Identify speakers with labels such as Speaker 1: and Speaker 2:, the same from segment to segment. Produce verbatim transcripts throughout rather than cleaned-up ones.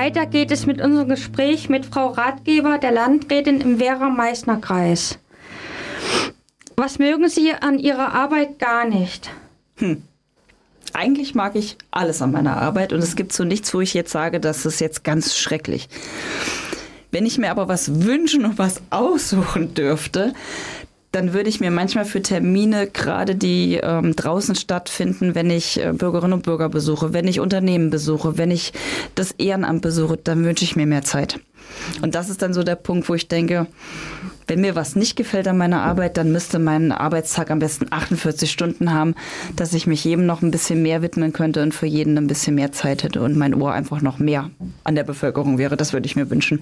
Speaker 1: Weiter geht es mit unserem Gespräch mit Frau Ratgeber, der Landrätin im Werra-Meißner-Kreis. Was mögen Sie an Ihrer Arbeit gar nicht?
Speaker 2: Hm. Eigentlich mag ich alles an meiner Arbeit und es gibt so nichts, wo ich jetzt sage, das ist jetzt ganz schrecklich. Wenn ich mir aber was wünschen und was aussuchen dürfte, dann würde ich mir manchmal für Termine, gerade die ähm, draußen stattfinden, wenn ich äh, Bürgerinnen und Bürger besuche, wenn ich Unternehmen besuche, wenn ich das Ehrenamt besuche, dann wünsche ich mir mehr Zeit. Und das ist dann so der Punkt, wo ich denke, wenn mir was nicht gefällt an meiner Arbeit, dann müsste mein Arbeitstag am besten achtundvierzig Stunden haben, dass ich mich jedem noch ein bisschen mehr widmen könnte und für jeden ein bisschen mehr Zeit hätte und mein Ohr einfach noch mehr an der Bevölkerung wäre. Das würde ich mir wünschen.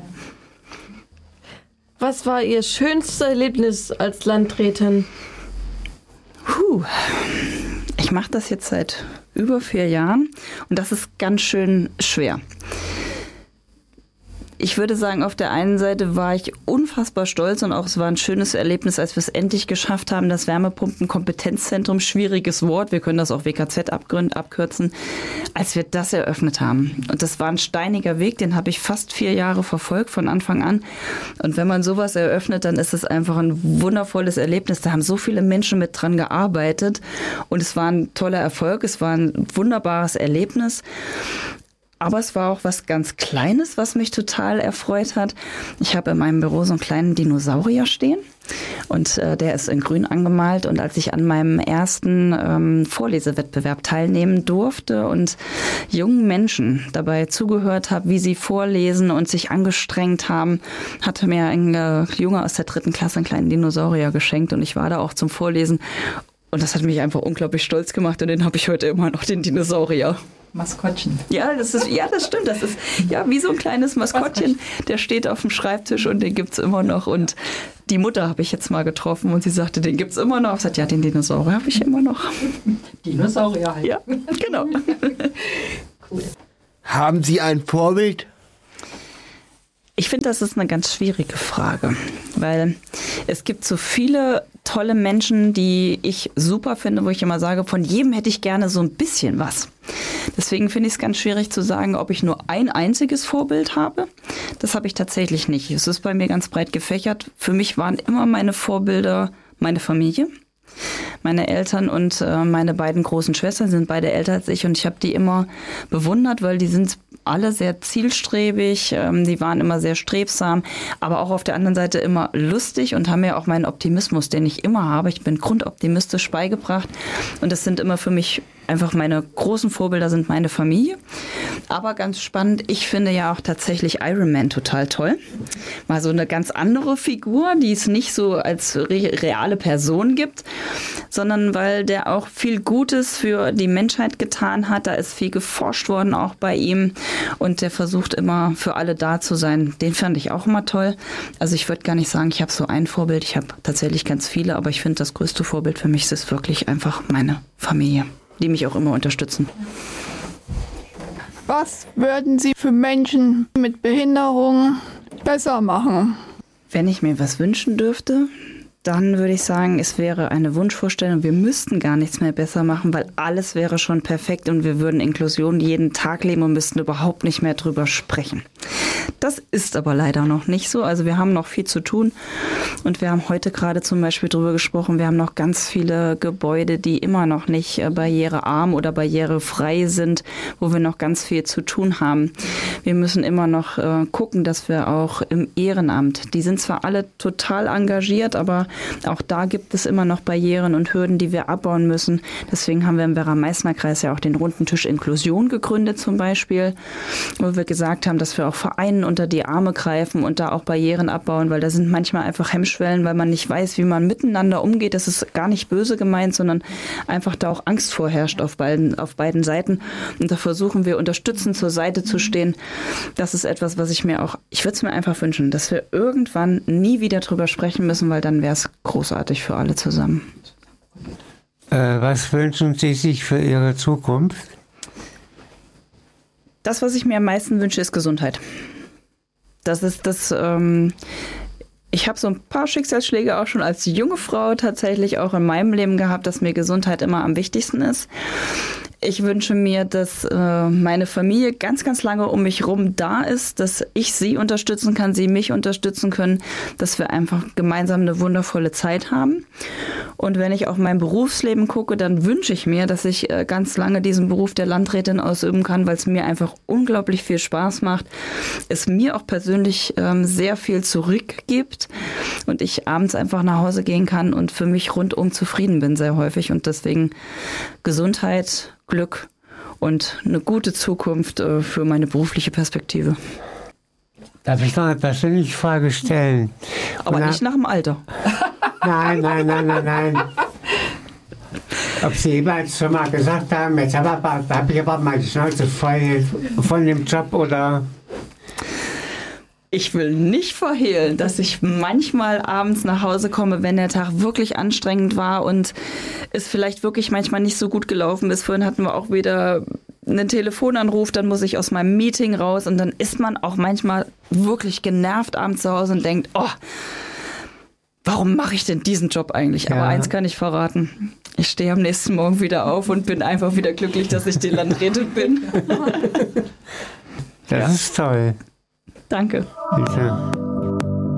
Speaker 3: Was war Ihr schönstes Erlebnis als Landrätin?
Speaker 2: Puh. Ich mache das jetzt seit über vier Jahren und das ist ganz schön schwer. Ich würde sagen, auf der einen Seite war ich unfassbar stolz und auch es war ein schönes Erlebnis, als wir es endlich geschafft haben, das Wärmepumpen-Kompetenzzentrum, schwieriges Wort, wir können das auch W K Z abkürzen, als wir das eröffnet haben. Und das war ein steiniger Weg, den habe ich fast vier Jahre verfolgt von Anfang an. Und wenn man sowas eröffnet, dann ist es einfach ein wundervolles Erlebnis. Da haben so viele Menschen mit dran gearbeitet und es war ein toller Erfolg, es war ein wunderbares Erlebnis. Aber es war auch was ganz Kleines, was mich total erfreut hat. Ich habe in meinem Büro so einen kleinen Dinosaurier stehen und äh, der ist in grün angemalt. Und als ich an meinem ersten ähm, Vorlesewettbewerb teilnehmen durfte und jungen Menschen dabei zugehört habe, wie sie vorlesen und sich angestrengt haben, hatte mir ein äh, Junge aus der dritten Klasse einen kleinen Dinosaurier geschenkt und ich war da auch zum Vorlesen. Und das hat mich einfach unglaublich stolz gemacht und den habe ich heute immer noch, den Dinosaurier.
Speaker 4: Maskottchen.
Speaker 2: Ja, das ist, ja, das stimmt. Das ist ja wie so ein kleines Maskottchen. Der steht auf dem Schreibtisch und den gibt's immer noch. Und die Mutter habe ich jetzt mal getroffen und sie sagte, den gibt's immer noch. Ich sagte, ja, den Dinosaurier habe ich immer noch.
Speaker 4: Dinosaurier halt.
Speaker 2: Ja, genau.
Speaker 4: Cool.
Speaker 5: Haben Sie ein Vorbild?
Speaker 2: Ich finde, das ist eine ganz schwierige Frage, weil es gibt so viele tolle Menschen, die ich super finde, wo ich immer sage, von jedem hätte ich gerne so ein bisschen was. Deswegen finde ich es ganz schwierig zu sagen, ob ich nur ein einziges Vorbild habe. Das habe ich tatsächlich nicht. Es ist bei mir ganz breit gefächert. Für mich waren immer meine Vorbilder meine Familie. Meine Eltern und äh, meine beiden großen Schwestern sind beide älter als ich und ich habe die immer bewundert, weil die sind alle sehr zielstrebig, ähm, die waren immer sehr strebsam, aber auch auf der anderen Seite immer lustig und haben mir auch meinen Optimismus, den ich immer habe, ich bin grundoptimistisch, beigebracht und das sind immer für mich einfach meine großen Vorbilder sind meine Familie. Aber ganz spannend, ich finde ja auch tatsächlich Iron Man total toll. Mal so eine ganz andere Figur, die es nicht so als re- reale Person gibt, sondern weil der auch viel Gutes für die Menschheit getan hat. Da ist viel geforscht worden auch bei ihm und der versucht immer für alle da zu sein. Den fand ich auch immer toll. Also ich würde gar nicht sagen, ich habe so ein Vorbild. Ich habe tatsächlich ganz viele, aber ich finde, das größte Vorbild für mich ist wirklich einfach meine Familie, die mich auch immer unterstützen.
Speaker 6: Was würden Sie für Menschen mit Behinderung besser machen?
Speaker 2: Wenn ich mir was wünschen dürfte, dann würde ich sagen, es wäre eine Wunschvorstellung. Wir müssten gar nichts mehr besser machen, weil alles wäre schon perfekt und wir würden Inklusion jeden Tag leben und müssten überhaupt nicht mehr drüber sprechen. Das ist aber leider noch nicht so. Also wir haben noch viel zu tun und wir haben heute gerade zum Beispiel drüber gesprochen, wir haben noch ganz viele Gebäude, die immer noch nicht barrierearm oder barrierefrei sind, wo wir noch ganz viel zu tun haben. Wir müssen immer noch äh, gucken, dass wir auch im Ehrenamt, die sind zwar alle total engagiert, aber auch da gibt es immer noch Barrieren und Hürden, die wir abbauen müssen. Deswegen haben wir im Werra-Meißner-Kreis ja auch den runden Tisch Inklusion gegründet zum Beispiel, wo wir gesagt haben, dass wir auch Vereinen unter die Arme greifen und da auch Barrieren abbauen, weil da sind manchmal einfach Hemmschwellen, weil man nicht weiß, wie man miteinander umgeht. Das ist gar nicht böse gemeint, sondern einfach da auch Angst vorherrscht auf beiden, auf beiden Seiten. Und da versuchen wir unterstützend zur Seite zu stehen. Das ist etwas, was ich mir auch, ich würde es mir einfach wünschen, dass wir irgendwann nie wieder drüber sprechen müssen, weil dann wäre es großartig für alle zusammen.
Speaker 5: Äh, was wünschen Sie sich für Ihre Zukunft?
Speaker 2: Das, was ich mir am meisten wünsche, ist Gesundheit. Das ist das, ähm, ich habe so ein paar Schicksalsschläge auch schon als junge Frau tatsächlich auch in meinem Leben gehabt, dass mir Gesundheit immer am wichtigsten ist. Ich wünsche mir, dass äh, meine Familie ganz, ganz lange um mich rum da ist, dass ich sie unterstützen kann, sie mich unterstützen können, dass wir einfach gemeinsam eine wundervolle Zeit haben. Und wenn ich auf mein Berufsleben gucke, dann wünsche ich mir, dass ich äh, ganz lange diesen Beruf der Landrätin ausüben kann, weil es mir einfach unglaublich viel Spaß macht, es mir auch persönlich ähm, sehr viel zurückgibt und ich abends einfach nach Hause gehen kann und für mich rundum zufrieden bin sehr häufig und deswegen Gesundheit, Glück und eine gute Zukunft äh, für meine berufliche Perspektive.
Speaker 5: Darf ich noch eine persönliche Frage stellen?
Speaker 2: Aber
Speaker 5: Und
Speaker 2: nicht nach dem Alter.
Speaker 5: Nein, nein, nein, nein, nein. Ob Sie jemals schon mal gesagt haben, jetzt habe hab ich aber mal die Schnauze voll von dem Job oder...
Speaker 2: Ich will nicht verhehlen, dass ich manchmal abends nach Hause komme, wenn der Tag wirklich anstrengend war und es vielleicht wirklich manchmal nicht so gut gelaufen ist. Vorhin hatten wir auch wieder einen Telefonanruf, dann muss ich aus meinem Meeting raus und dann ist man auch manchmal wirklich genervt abends zu Hause und denkt, oh, warum mache ich denn diesen Job eigentlich? Aber
Speaker 5: Ja.
Speaker 2: eins kann ich verraten, ich stehe am nächsten Morgen wieder auf und bin einfach wieder glücklich, dass ich die Landrätin bin.
Speaker 5: Das
Speaker 2: Ja.
Speaker 5: ist toll.
Speaker 2: Danke.
Speaker 5: Bitte.